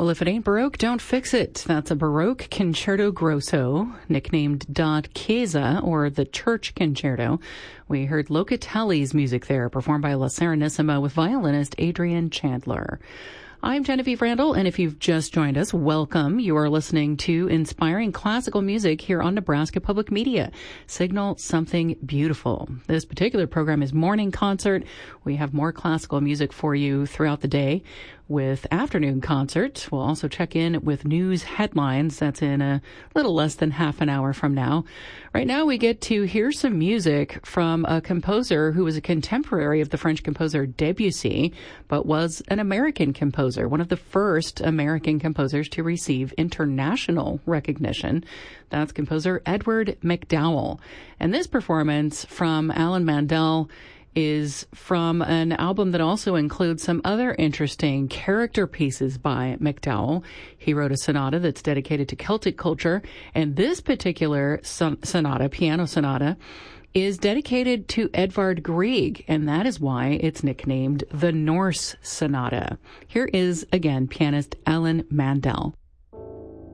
Well, if it ain't Baroque, don't fix it. That's a Baroque Concerto Grosso, nicknamed Da Chiesa, or the Church Concerto. We heard Locatelli's music there, performed by La Serenissima with violinist Adrian Chandler. I'm Genevieve Randall, and if you've just joined us, welcome. You are listening to inspiring classical music here on Nebraska Public Media. Signal something beautiful. This particular program is Morning Concert. We have more classical music for you throughout the day with Afternoon Concert. We'll also check in with news headlines. That's in a little less than half an hour from now. Right now, we get to hear some music from a composer who was a contemporary of the French composer Debussy, but was an American composer, one of the first American composers to receive international recognition. That's composer Edward MacDowell. And this performance from Alan Mandel is from an album that also includes some other interesting character pieces by MacDowell. He wrote a sonata that's dedicated to Celtic culture, and this particular sonata, piano sonata, is dedicated to Edvard Grieg, and that is why it's nicknamed the Norse Sonata. Here is, again, pianist Alan Mandel.